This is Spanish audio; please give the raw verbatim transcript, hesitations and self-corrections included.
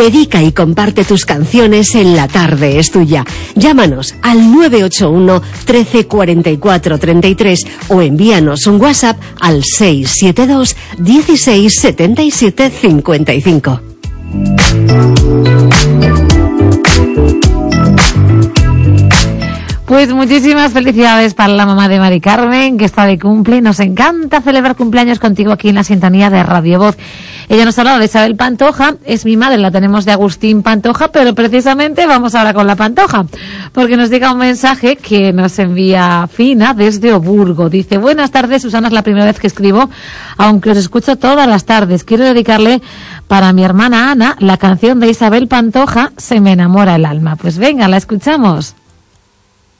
Dedica y comparte tus canciones en La Tarde es Tuya. Llámanos al nueve ocho uno, trece, cuarenta y cuatro, treinta y tres o envíanos un WhatsApp al seis siete dos, dieciséis, setenta y siete, cincuenta y cinco. Pues muchísimas felicidades para la mamá de Mari Carmen, que está de cumple. Nos encanta celebrar cumpleaños contigo aquí en la sintonía de Radio Voz. Ella nos ha hablado de Isabel Pantoja, es mi madre, la tenemos de Agustín Pantoja, pero precisamente vamos ahora con la Pantoja, porque nos llega un mensaje que nos envía Fina desde Oburgo. Dice: buenas tardes, Susana, es la primera vez que escribo, aunque os escucho todas las tardes. Quiero dedicarle para mi hermana Ana la canción de Isabel Pantoja, Se me enamora el alma. Pues venga, la escuchamos.